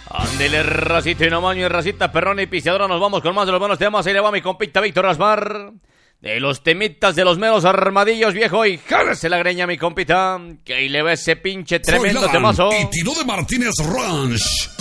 Ándele, racita y no maño, racita, perrón y pisteadora. Nos vamos con más de los buenos temas. Ahí le va mi compita Víctor Asmar. De los temitas de los meros armadillos, viejo. Y jálese la greña, mi compita. Que ahí le va ese pinche tremendo temazo. Y Tiro de Martínez Ranch.